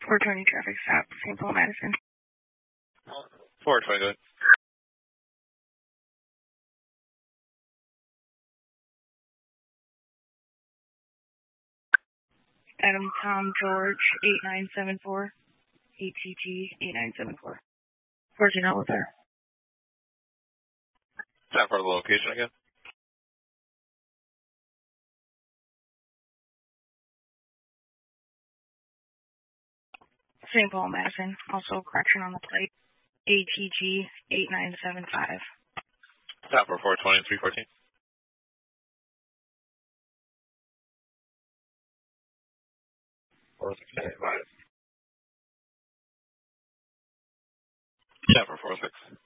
420 traffic stop, St. Paul, Madison. 420, go ahead. Adam Tom George 8974, ATG 8974. Where's your note there? Time for the location again. St. Paul, Madison. Also correction on the plate. ATG 8975. Time for 420 and 314. Time for 46.